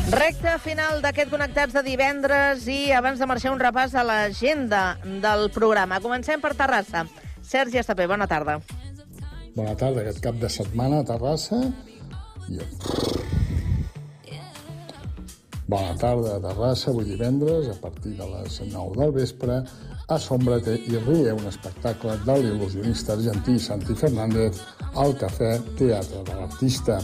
Recte final d'aquest Connectats de divendres i abans de marxar un repàs a l'agenda del programa. Comencem per Terrassa. Sergi Estapé, bona tarda. Bona tarda, aquest cap de setmana a Terrassa. Bona tarda a Terrassa, avui divendres, a partir de les 9 del vespre, a Sombrate i Rie, un espectacle de l'il·lusionista argentí Santi Fernández al Cafè Teatre de l'Artista.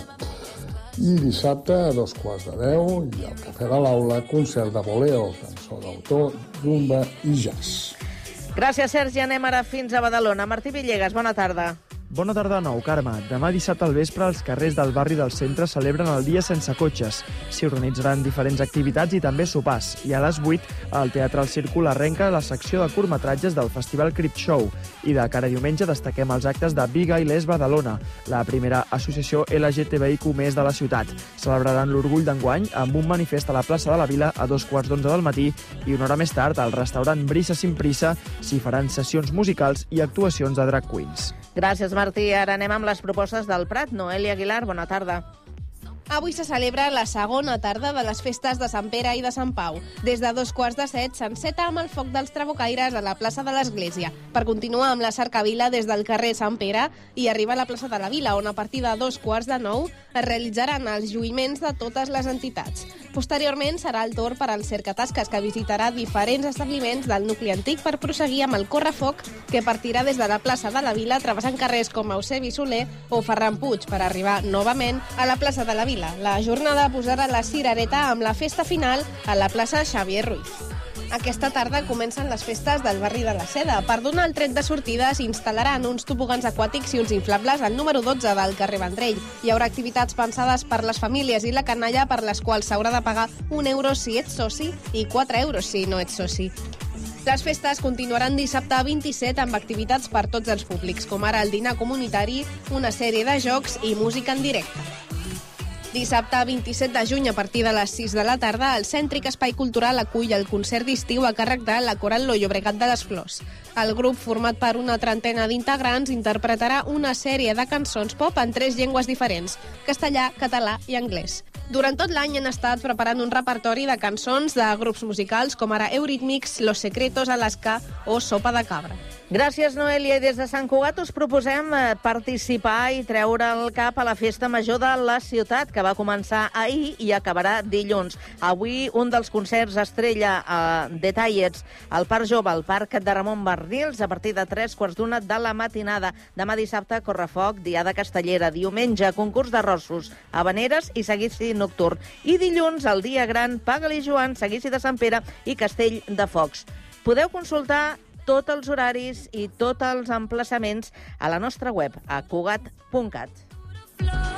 I dissabte, a 9:15, i al Cafè de l'Aula, concert de boleo, cançó d'autor, rumba i jazz. Gràcies, Sergi. Anem ara fins a Badalona. Martí Villegas, bona tarda. Bona tarda de nou, Carme. Demà dissabte al vespre els carrers del barri del centre celebren el dia sense cotxes. S'hi organitzaran diferents activitats i també sopars. I a les 8, al Teatre El Círcul arrenca la secció de curtmetratges del Festival Crypt Show. I de cara a diumenge destaquem els actes de Biga i Les Badalona, la primera associació LGTBIQ+ de la ciutat. Celebraran l'orgull d'enguany amb un manifest a la plaça de la Vila a 2:15 del matí i una hora més tard al restaurant Brisa Sin Prisa s'hi faran sessions musicals i actuacions de drag queens. Gràcies, Martí. Ara anem amb les propostes del Prat. Noelia Aguilar, bona tarda. Avui se celebra la segona tarda de les festes de Sant Pere i de Sant Pau. Des de 2:15 s'enceta amb el foc dels trabucaires a la plaça de l'Església, per continuar amb la cercavila des del carrer Sant Pere i arribar a la plaça de la Vila, on a partir de 8:45 es realitzaran els lluïments de totes les entitats. Posteriorment serà el torn per al cercatasques, que visitarà diferents establiments del nucli antic per prosseguir amb el correfoc, que partirà des de la plaça de la Vila, travessant carrers com Eusebi Soler o Ferran Puig, per arribar novament a la plaça de la Vila. La jornada posarà la cirereta amb la festa final a la plaça Xavier Ruiz. Aquesta tarda comencen les festes del barri de la Seda. Per donar el tret de sortida s'instal·laran uns tobogans aquàtics i uns inflables al número 12 del carrer Vendrell. Hi haurà activitats pensades per les famílies i la canalla, per les quals s'haurà de pagar €1 si ets soci i €4 si no ets soci. Les festes continuaran dissabte 27 amb activitats per tots els públics, com ara el dinar comunitari, una sèrie de jocs i música en directe. Dissabte 27 de juny, a partir de les 6 de la tarda, el cèntric espai cultural acull el concert d'estiu a càrrec de la Coral Lo Llobregat de les Flors. El grup, format per una trentena d'integrants, interpretarà una sèrie de cançons pop en 3 llengües diferents: castellà, català i anglès. Durant tot l'any han estat preparant un repertori de cançons de grups musicals com ara Eurythmics, Los Secretos, Alaska o Sopa de Cabra. Gràcies, Noelia. I des de Sant Cugat us proposem participar i treure el cap a la Festa Major de la ciutat, que va començar ahir i acabarà dilluns. Avui un dels concerts estrella Detallets al Parc Jove, al Parc de Ramon Barnils, a partir de 3:15 de la matinada. Demà dissabte, correfoc, diada castellera. Diumenge, concurs d'arrossos, habaneres i seguici nocturn. I dilluns, el dia gran, Paga-li Joan, seguici de Sant Pere i castell de focs. Podeu consultar tots els horaris i tots els emplaçaments a la nostra web, a cugat.cat.